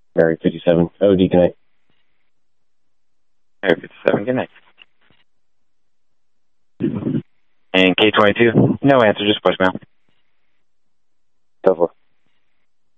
Area 57. OD, good night. Area 57, good night. And K22, no answer, just voicemail. Go for it.